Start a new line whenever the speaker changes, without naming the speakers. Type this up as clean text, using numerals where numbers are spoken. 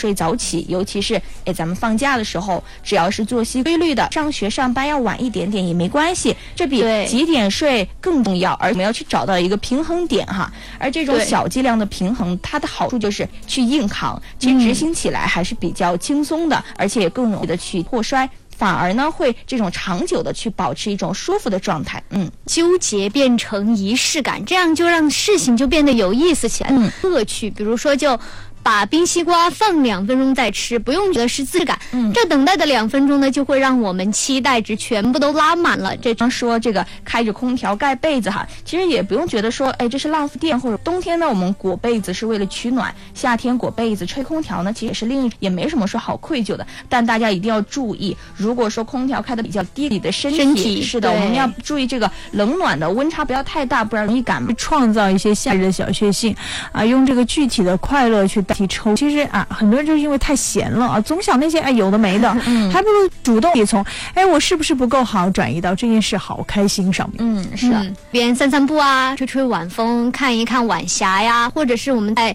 睡早起，尤其是咱们放假的时候，只要是作息规律的，上学上班要晚一点点也没关系，这比几点睡更重要。而我们要去找到一个平衡点哈。而这种小剂量的平衡，它的好处就是去硬扛，其实执行起来还是比较轻松的，而且也更容易的去破衰。反而呢，会这种长久的去保持一种舒服的状态。
纠结变成仪式感，这样就让事情就变得有意思起来，乐趣。比如说，就把冰西瓜放2分钟再吃，不用觉得是自感。这等待的2分钟呢，就会让我们期待值全部都拉满了。这
说这个开着空调盖被子哈，其实也不用觉得说，这是浪费电，或者冬天呢我们裹被子是为了取暖，夏天裹被子吹空调呢，其实也是也没什么说好愧疚的。但大家一定要注意，如果说空调开的比较低，你的身体是的，我们要注意这个冷暖的温差不要太大，不然容易感冒。
创造一些夏日的小确幸啊，用这个具体的快乐去代替抽。其实啊，很多人就是因为太闲了啊，总想那些有的没的，还不如主动地从我是不是不够好转移到这件事好开心上面。
是啊，边散散步啊，吹吹晚风，看一看晚霞呀，或者是我们在